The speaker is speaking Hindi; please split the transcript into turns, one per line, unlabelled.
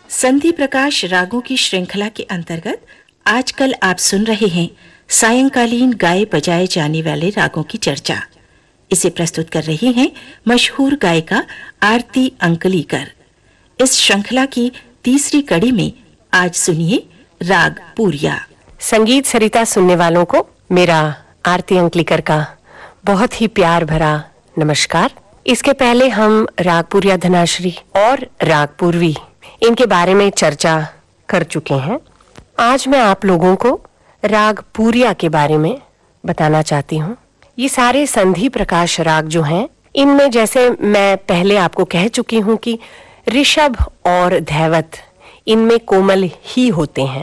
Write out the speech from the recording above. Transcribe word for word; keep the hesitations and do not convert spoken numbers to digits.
संधि प्रकाश रागों की श्रृंखला के अंतर्गत आजकल आप सुन रहे हैं सायंकालीन गाए बजाए जाने वाले रागों की चर्चा। इसे प्रस्तुत कर रही हैं मशहूर गायिका आरती अंकलीकर। इस श्रृंखला की तीसरी कड़ी में आज सुनिए राग पूरिया।
संगीत सरिता सुनने वालों को मेरा आरती अंकलीकर का बहुत ही प्यार भरा नमस्कार। इसके पहले हम राग पूरिया धनाश्री और राग पूर्वी इनके बारे में चर्चा कर चुके हैं। आज मैं आप लोगों को राग पूरिया के बारे में बताना चाहती हूँ। ये सारे संधि प्रकाश राग जो हैं, इनमें जैसे मैं पहले आपको कह चुकी हूँ कि ऋषभ और धैवत इनमें कोमल ही होते हैं।